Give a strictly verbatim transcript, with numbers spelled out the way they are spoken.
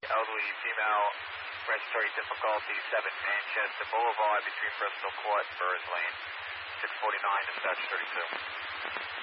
elderly female, respiratory difficulty, seven Manchester Boulevard between Bristol Court and Burrs Lane, six forty-nine, dispatch thirty-two.